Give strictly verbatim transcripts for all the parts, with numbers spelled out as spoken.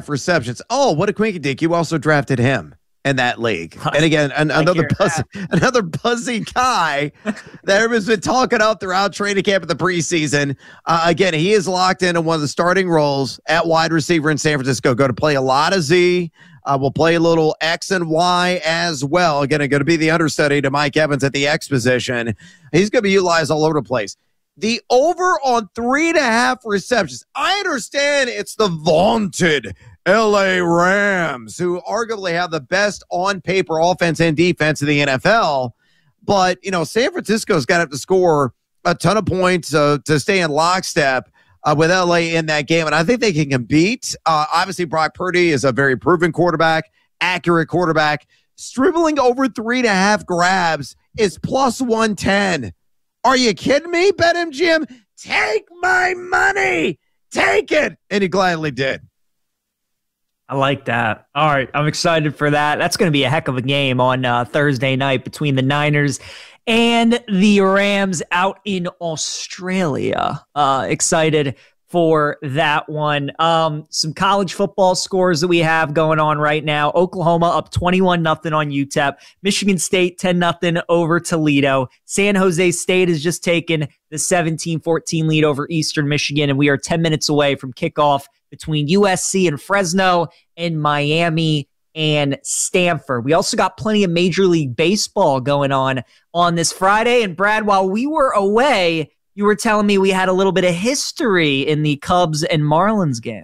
receptions. Oh, what a quinky dink. You also drafted him in that league. And again, an, another buzzy, another buzzy guy that everyone's been talking up throughout training camp in the preseason. Uh, again, he is locked into one of the starting roles at wide receiver in San Francisco. Going to play a lot of Z. Uh, we'll play a little X and Y as well. Again, going to be the understudy to Mike Evans at the X position. He's going to be utilized all over the place. The over on three and a half receptions. I understand it's the vaunted L A Rams, who arguably have the best on paper offense and defense in the N F L. But, you know, San Francisco's got to have to score a ton of points uh, to stay in lockstep uh, with L A in that game. And I think they can compete. Uh, obviously, Brock Purdy is a very proven quarterback, accurate quarterback. Dribbling over three and a half grabs is plus one ten. Are you kidding me, BetMGM? Take my money. Take it. And he gladly did. I like that. All right. I'm excited for that. That's going to be a heck of a game on uh, Thursday night between the Niners and the Rams out in Australia. Uh, excited for that one. Um, some college football scores that we have going on right now. Oklahoma up twenty-one nothing on U T E P. Michigan State ten nothing over Toledo. San Jose State has just taken the seventeen fourteen lead over Eastern Michigan, and we are ten minutes away from kickoff between U S C and Fresno and Miami and Stanford. We also got plenty of Major League Baseball going on on this Friday. And Brad, while we were away, you were telling me we had a little bit of history in the Cubs and Marlins game.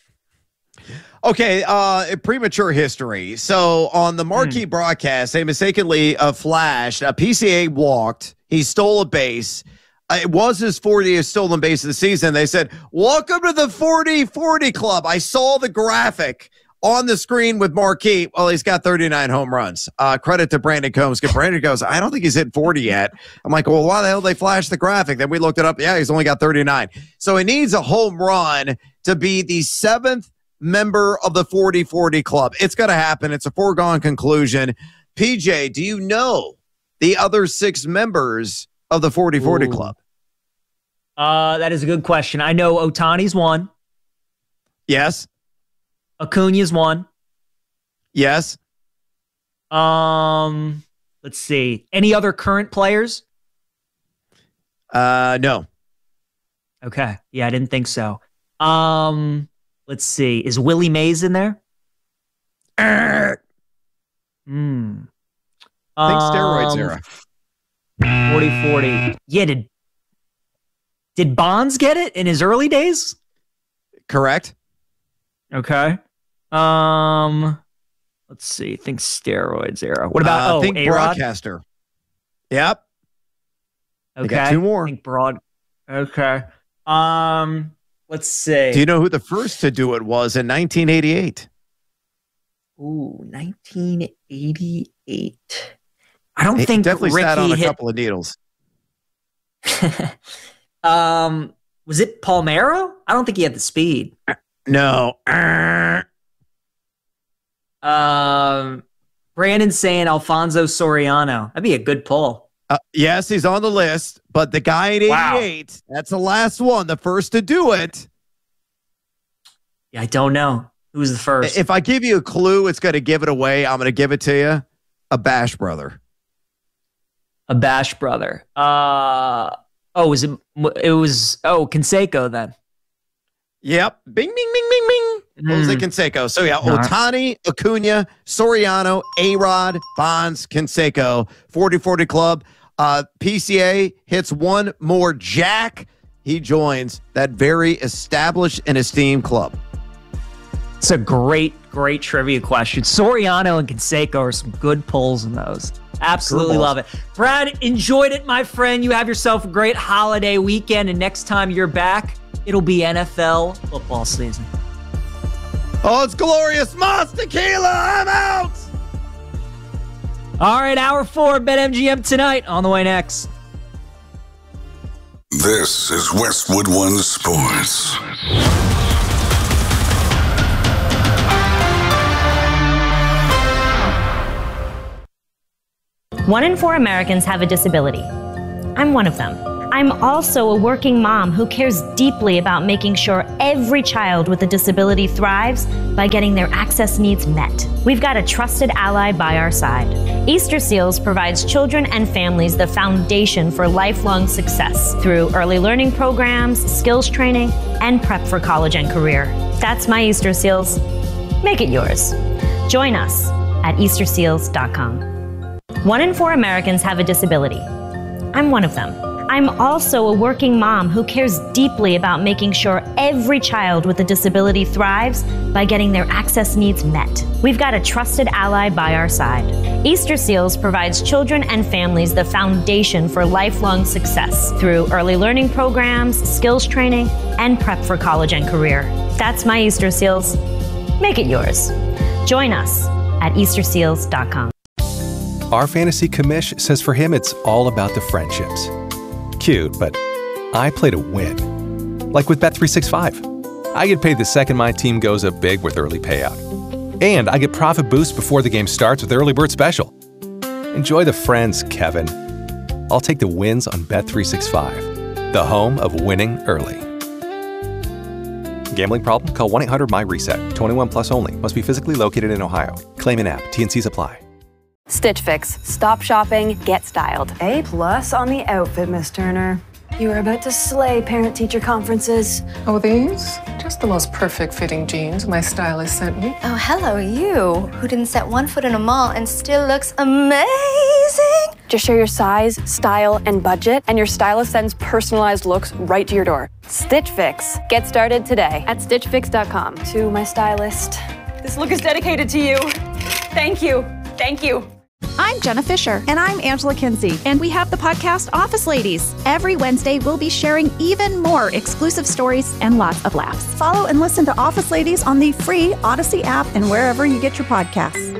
Okay, uh, premature history. So on the marquee mm. broadcast, they mistakenly uh, flashed a P C A walked. He stole a base. Uh, it was his fortieth stolen base of the season. They said, "Welcome to the forty forty club." I saw the graphic on the screen with Marquee. Well, he's got thirty-nine home runs. Uh, credit to Brandon Combs. Brandon goes, I don't think he's hit forty yet. I'm like, well, why the hell did they flash the graphic? Then we looked it up. Yeah, he's only got thirty-nine. So he needs a home run to be the seventh member of the forty forty club. It's going to happen. It's a foregone conclusion. P J, do you know the other six members of the forty forty Ooh. Club? Uh, that is a good question. I know Ohtani's one. Yes. Acuna's one. Yes. Um, let's see. Any other current players? Uh, no. Okay. Yeah, I didn't think so. Um, let's see. Is Willie Mays in there? Hmm. I think steroids era. forty forty. Yeah, did did Bonds get it in his early days? Correct. Okay. Um, let's see. Think steroids era. What about uh, oh, think A-Rod? broadcaster? Yep. Okay. Got two more. Think broad. Okay. Um, let's see. Do you know who the first to do it was in nineteen eighty-eight? Ooh, nineteen eighty-eight. I don't he think definitely Ricky sat on a hit... couple of needles. um, was it Palmeiro? I don't think he had the speed. No. Um, Brandon's saying Alfonso Soriano. That'd be a good pull. Uh, yes, he's on the list, but the guy at eighty-eight, wow. That's the last one, the first to do it. Yeah, I don't know. Who was the first? If I give you a clue, it's going to give it away. I'm going to give it to you. A Bash brother. A Bash brother. Uh, oh, was it? It was, oh, Canseco then. Yep. Bing, bing, bing, bing, bing. Mm. Jose Canseco. So, yeah, Ohtani, Acuna, Soriano, A-Rod, Bonds, Canseco, forty forty club. Uh, P C A hits one more jack. He joins that very established and esteemed club. It's a great, great trivia question. Soriano and Canseco are some good pulls in those. Absolutely love it. Brad, enjoyed it, my friend. You have yourself a great holiday weekend, and next time you're back, it'll be N F L football season. Oh, it's glorious. Moss Tequila, I'm out. All right, hour four, BetMGM tonight. On the way next. This is Westwood One Sports. One in four Americans have a disability. I'm one of them. I'm also a working mom who cares deeply about making sure every child with a disability thrives by getting their access needs met. We've got a trusted ally by our side. Easter Seals provides children and families the foundation for lifelong success through early learning programs, skills training, and prep for college and career. That's my Easter Seals. Make it yours. Join us at Easter Seals dot com. One in four Americans have a disability. I'm one of them. I'm also a working mom who cares deeply about making sure every child with a disability thrives by getting their access needs met. We've got a trusted ally by our side. Easter Seals provides children and families the foundation for lifelong success through early learning programs, skills training, and prep for college and career. That's my Easter Seals. Make it yours. Join us at Easter Seals dot com. Our fantasy commish says for him it's all about the friendships. Cute, but I play to win. Like with Bet three sixty-five. I get paid the second my team goes up big with early payout. And I get profit boost before the game starts with Early Bird Special. Enjoy the friends, Kevin. I'll take the wins on Bet three sixty-five, the home of winning early. Gambling problem? Call one eight hundred M Y reset. twenty-one plus only. Must be physically located in Ohio. Claim in app. T and C's apply. Stitch Fix. Stop shopping, get styled. A plus on the outfit, Miss Turner. You are about to slay parent-teacher conferences. Oh, these? Just the most perfect fitting jeans my stylist sent me. Oh, hello, you, who didn't set one foot in a mall and still looks amazing. Just share your size, style, and budget, and your stylist sends personalized looks right to your door. Stitch Fix. Get started today at Stitch Fix dot com. To my stylist, this look is dedicated to you. Thank you. Thank you. I'm Jenna Fisher. And I'm Angela Kinsey. And we have the podcast Office Ladies. Every Wednesday, we'll be sharing even more exclusive stories and lots of laughs. Follow and listen to Office Ladies on the free Odyssey app and wherever you get your podcasts.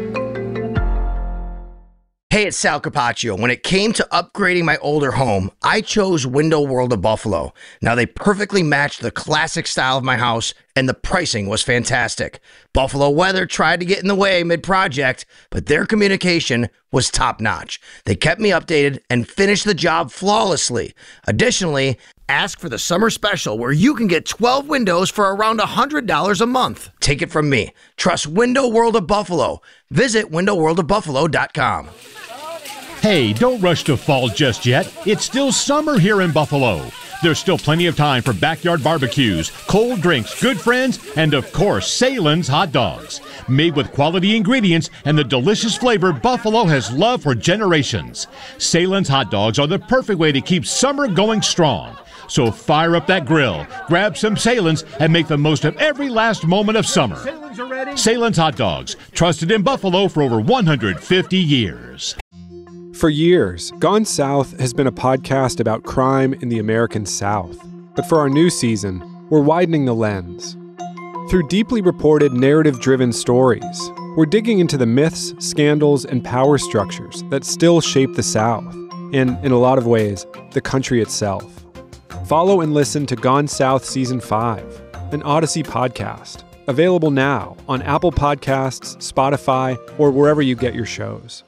Hey, it's Sal Capaccio. When it came to upgrading my older home, I chose Window World of Buffalo. Now, they perfectly matched the classic style of my house, and the pricing was fantastic. Buffalo Weather tried to get in the way mid-project, but their communication was top-notch. They kept me updated and finished the job flawlessly. Additionally, ask for the summer special where you can get twelve windows for around one hundred dollars a month. Take it from me. Trust Window World of Buffalo. Visit window world of buffalo dot com. Hey, don't rush to fall just yet. It's still summer here in Buffalo. There's still plenty of time for backyard barbecues, cold drinks, good friends, and of course, Salen's hot dogs. Made with quality ingredients and the delicious flavor Buffalo has loved for generations. Salen's hot dogs are the perfect way to keep summer going strong. So fire up that grill, grab some Salen's, and make the most of every last moment of summer. Salen's hot dogs, trusted in Buffalo for over one hundred fifty years. For years, Gone South has been a podcast about crime in the American South. But for our new season, we're widening the lens. Through deeply reported, narrative-driven stories, we're digging into the myths, scandals, and power structures that still shape the South, and, in a lot of ways, the country itself. Follow and listen to Gone South Season five, an Odyssey podcast, available now on Apple Podcasts, Spotify, or wherever you get your shows.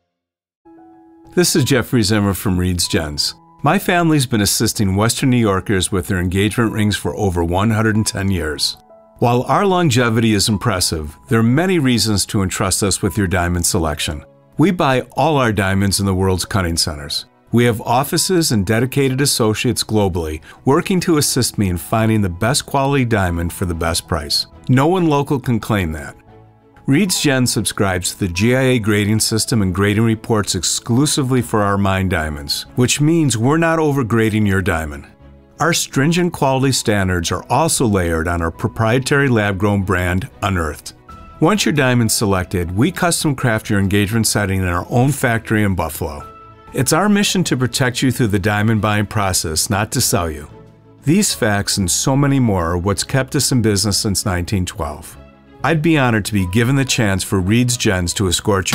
This is Jeffrey Zimmer from Reed's Gents. My family's been assisting Western New Yorkers with their engagement rings for over one hundred ten years. While our longevity is impressive, there are many reasons to entrust us with your diamond selection. We buy all our diamonds in the world's cutting centers. We have offices and dedicated associates globally working to assist me in finding the best quality diamond for the best price. No one local can claim that. Reed's Gen subscribes to the G I A grading system and grading reports exclusively for our mined diamonds, which means we're not overgrading your diamond. Our stringent quality standards are also layered on our proprietary lab-grown brand, Unearthed. Once your diamond's selected, we custom craft your engagement setting in our own factory in Buffalo. It's our mission to protect you through the diamond buying process, not to sell you. These facts and so many more are what's kept us in business since nineteen twelve. I'd be honored to be given the chance for Reed's Gens to escort you.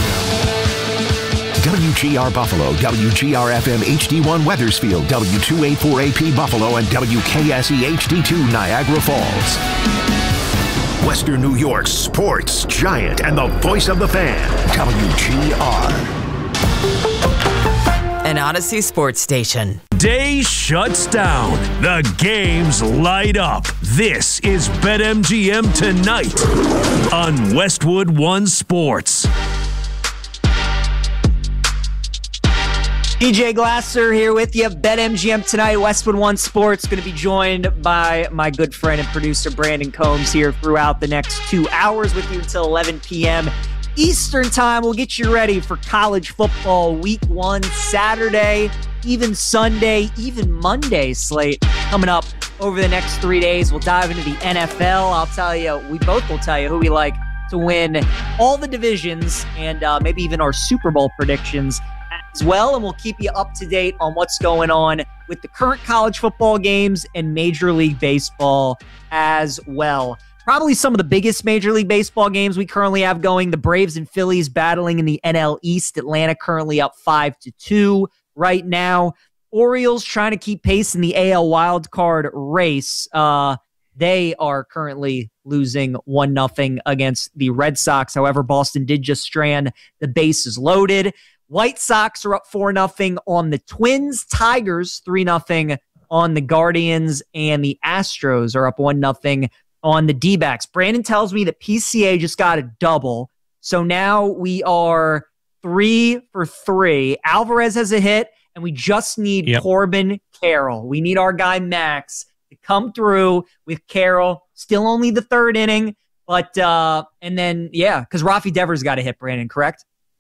W G R Buffalo, W G R F M H D one Wethersfield, W two eighty-four A P Buffalo, and W K S E H D two Niagara Falls. Western New York's sports giant and the voice of the fan, W G R. An Odyssey sports station. day shuts down. The games light up. This is BetMGM Tonight on Westwood One Sports. D J Glasser here with you. BetMGM Tonight, Westwood One Sports. Going to be joined by my good friend and producer Brandon Combs here throughout the next two hours with you until eleven p.m. Eastern Time. We'll get you ready for college football week one, Saturday, even Sunday, even Monday slate coming up over the next three days. We'll dive into the N F L. I'll tell you, we both will tell you who we like to win all the divisions and uh, maybe even our Super Bowl predictions as well, and we'll keep you up to date on what's going on with the current college football games and Major League Baseball as well. Probably some of the biggest Major League Baseball games we currently have going. The Braves and Phillies battling in the N L East. Atlanta currently up five to two right now. Orioles trying to keep pace in the A L wildcard race. Uh, they are currently losing one nothing against the Red Sox. However, Boston did just strand the bases loaded. White Sox are up four nothing on the Twins. Tigers three nothing on the Guardians. And the Astros are up one nothing on the D-backs. Brandon tells me that P C A just got a double. So now we are three for three. Alvarez has a hit, and we just need yep. Corbin Carroll. We need our guy Max to come through with Carroll. Still only the third inning. But, uh, and then, yeah, because Rafi Devers got a hit, Brandon, correct?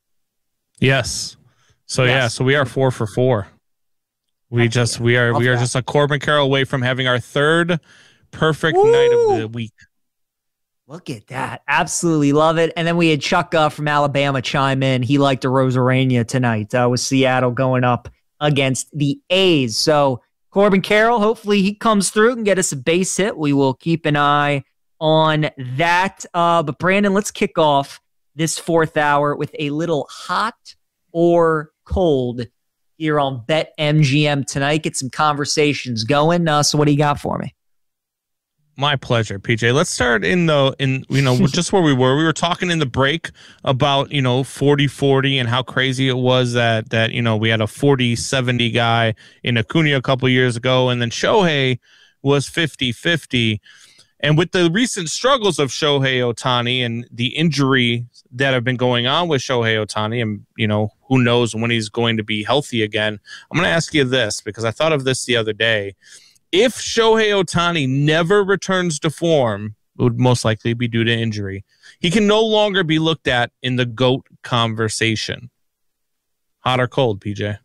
Yes. So yes. yeah, so we are four for four. We That's just we are we are that. just a Corbin Carroll away from having our third perfect Woo! night of the week. Look at that. Absolutely love it. And then we had Chuck uh, from Alabama chime in. He liked a Rosarania tonight uh, with Seattle going up against the A's. So Corbin Carroll, hopefully he comes through and get us a base hit. We will keep an eye on that. Uh, but Brandon, let's kick off this fourth hour with a little hot or cold here on BetMGM Tonight. Get some conversations going. Uh, so what do you got for me? My pleasure, P J. Let's start in the, in you know, just where we were. We were talking in the break about, you know, forty forty and how crazy it was that, that you know, we had a forty seventy guy in Acuna a couple years ago, and then Shohei was fifty fifty. And with the recent struggles of Shohei Ohtani and the injury that have been going on with Shohei Ohtani, and, you know, who knows when he's going to be healthy again, I'm going to ask you this, because I thought of this the other day. If Shohei Ohtani never returns to form, it would most likely be due to injury. He can no longer be looked at in the GOAT conversation. Hot or cold, P J?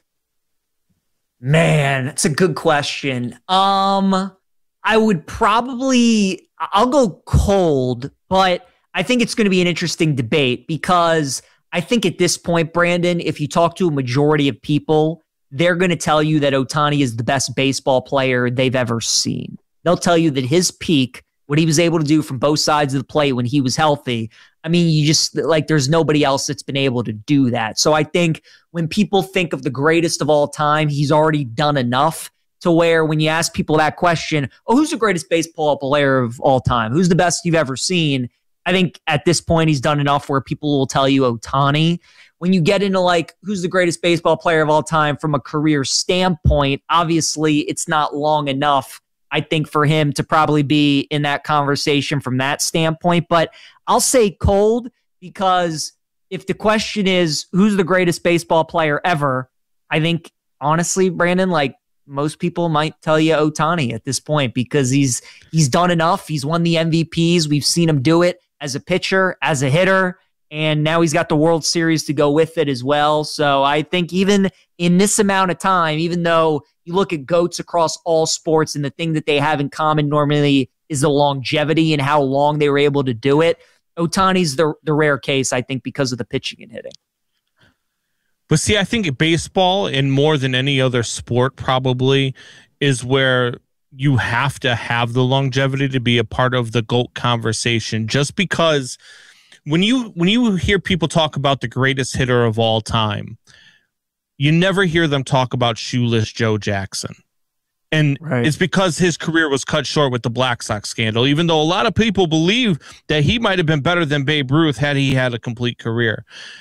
Man, that's a good question. Um... I would probably, I'll go cold, but I think it's going to be an interesting debate because I think at this point, Brandon, if you talk to a majority of people, they're going to tell you that Ohtani is the best baseball player they've ever seen. They'll tell you that his peak, what he was able to do from both sides of the plate when he was healthy, I mean, you just, like, there's nobody else that's been able to do that. So I think when people think of the greatest of all time, he's already done enough to where when you ask people that question, oh, who's the greatest baseball player of all time? Who's the best you've ever seen? I think at this point he's done enough where people will tell you Ohtani. When you get into like, who's the greatest baseball player of all time from a career standpoint, obviously it's not long enough, I think, for him to probably be in that conversation from that standpoint. But I'll say cold because if the question is who's the greatest baseball player ever, I think, honestly, Brandon, like, most people might tell you Ohtani at this point because he's he's done enough. He's won the M V Ps. We've seen him do it as a pitcher, as a hitter, and now he's got the World Series to go with it as well. So I think even in this amount of time, even though you look at GOATs across all sports and the thing that they have in common normally is the longevity and how long they were able to do it, Ohtani's the, the rare case, I think, because of the pitching and hitting. But see, I think baseball, and more than any other sport probably, is where you have to have the longevity to be a part of the GOAT conversation. Just because when you when you hear people talk about the greatest hitter of all time, you never hear them talk about Shoeless Joe Jackson. And right. It's because his career was cut short with the Black Sox scandal, even though a lot of people believe that he might have been better than Babe Ruth had he had a complete career.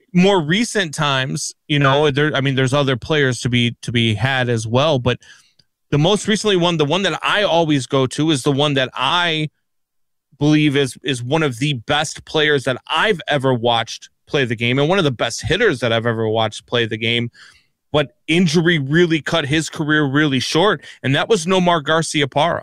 more recent times, you know, there, I mean, there's other players to be to be had as well, but the most recently one, the one that I always go to is the one that I believe is is one of the best players that I've ever watched play the game and one of the best hitters that I've ever watched play the game. But injury really cut his career really short, and that was Nomar Garciaparra.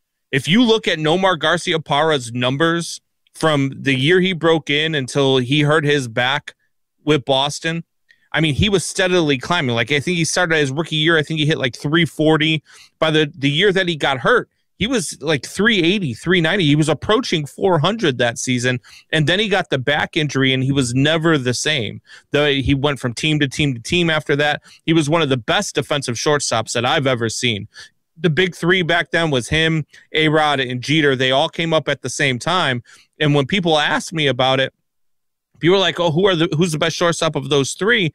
If you look at Nomar Garciaparra's numbers from the year he broke in until he hurt his back with Boston, I mean, he was steadily climbing. Like, I think he started his rookie year, I think he hit like three forty. By the, the year that he got hurt, he was like three eighty, three ninety. He was approaching four hundred that season. And then he got the back injury and he was never the same. Though he went from team to team to team after that. He was one of the best defensive shortstops that I've ever seen. The big three back then was him, A-Rod, and Jeter. They all came up at the same time. And when people asked me about it, people were like, oh, who are the who's the best shortstop of those three?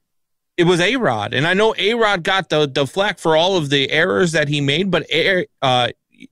It was A-Rod. And I know A-Rod got the, the flack for all of the errors that he made, but A- uh,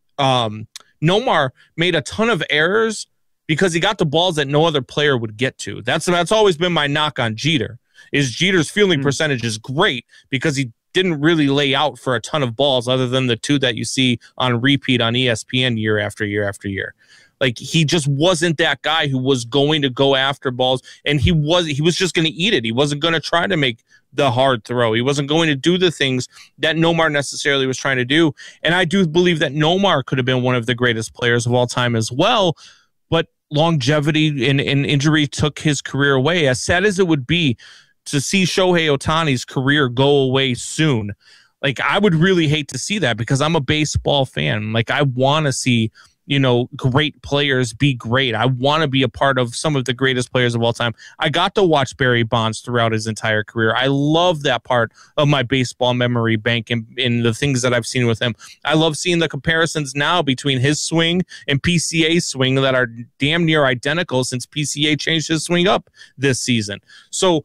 Um, Nomar made a ton of errors because he got the balls that no other player would get to. That's that's always been my knock on Jeter. Is Jeter's fielding mm-hmm. percentage is great because he didn't really lay out for a ton of balls other than the two that you see on repeat on E S P N year after year after year. Like, he just wasn't that guy who was going to go after balls, and he was he was just going to eat it. He wasn't going to try to make the hard throw. He wasn't going to do the things that Nomar necessarily was trying to do. And I do believe that Nomar could have been one of the greatest players of all time as well, but longevity and, and injury took his career away. As sad as it would be to see Shohei Ohtani's career go away soon, like, I would really hate to see that because I'm a baseball fan. Like, I want to see, you know, great players be great. I want to be a part of some of the greatest players of all time. I got to watch Barry Bonds throughout his entire career. I love that part of my baseball memory bank and, and the things that I've seen with him. I love seeing the comparisons now between his swing and P C A's swing that are damn near identical since P C A changed his swing up this season. So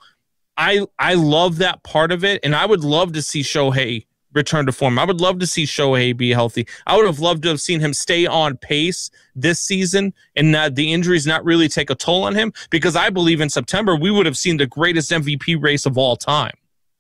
I I love that part of it, and I would love to see Shohei return to form. I would love to see Shohei be healthy. I would have loved to have seen him stay on pace this season and uh, the injuries not really take a toll on him, because I believe in September we would have seen the greatest M V P race of all time.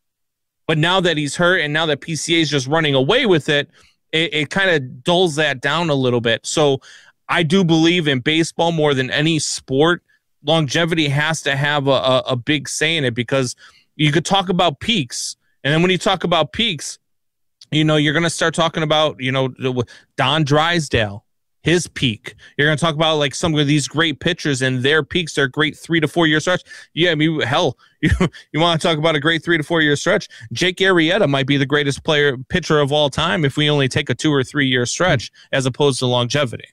But now that he's hurt and now that P C A is just running away with it, it, it kind of dulls that down a little bit. So I do believe in baseball more than any sport. Longevity has to have a, a, a big say in it, because you could talk about peaks. And then when you talk about peaks, you know, you're going to start talking about, you know, Don Drysdale, his peak. You're going to talk about like some of these great pitchers and their peaks, their great three to four year stretch. Yeah, I mean, hell, you, you want to talk about a great three to four year stretch? Jake Arrieta might be the greatest player pitcher of all time if we only take a two or three year stretch as opposed to longevity.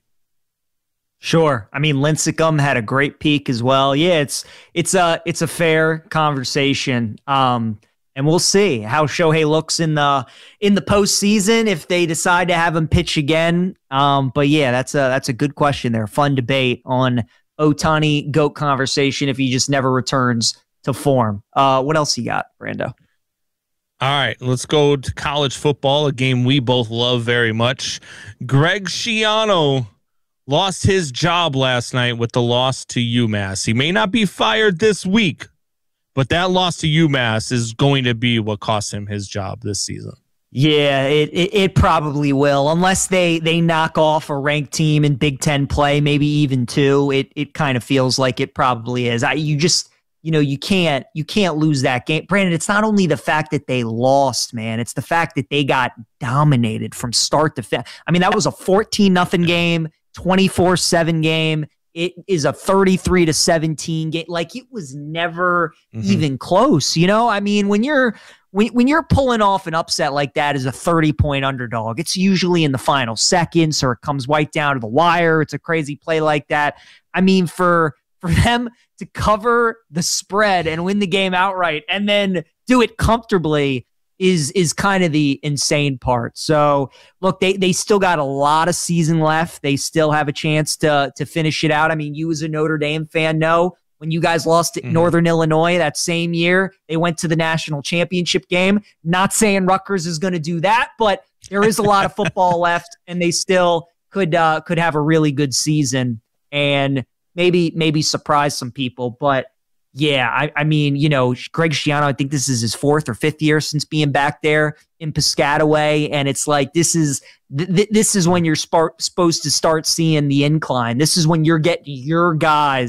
Sure. I mean, Lincecum had a great peak as well. Yeah, it's it's a it's a fair conversation. Um, And we'll see how Shohei looks in the in the postseason if they decide to have him pitch again. Um, but yeah, that's a that's a good question there. Fun debate on Ohtani GOAT conversation if he just never returns to form. Uh, what else you got, Brando? All right, let's go to college football, a game we both love very much. Greg Schiano lost his job last night with the loss to UMass. He may not be fired this week, but that loss to UMass is going to be what cost him his job this season. Yeah, it, it it probably will, unless they they knock off a ranked team in Big Ten play, maybe even two. It it kind of feels like it probably is. I you just you know you can't you can't lose that game, Brandon. It's not only the fact that they lost, man. It's the fact that they got dominated from start to finish. I mean, that was a fourteen nothing game, twenty-four seven game. It is a thirty-three to seventeen game. Like, it was never mm-hmm. even close. You know, I mean, when you're when, when you're pulling off an upset like that as a thirty point underdog, it's usually in the final seconds or it comes right down to the wire. It's a crazy play like that. I mean, for for them to cover the spread and win the game outright and then do it comfortably is is kind of the insane part. So, look, they they still got a lot of season left. They still have a chance to to finish it out. I mean, you as a Notre Dame fan know when you guys lost to mm-hmm. Northern Illinois that same year, they went to the national championship game. Not saying Rutgers is going to do that, but there is a lot of football left, and they still could uh, could have a really good season and maybe maybe surprise some people. But Yeah, I, I mean, you know, Greg Schiano, I think this is his fourth or fifth year since being back there in Piscataway, and it's like this is th- this is when you're sp- supposed to start seeing the incline. This is when you're getting your guys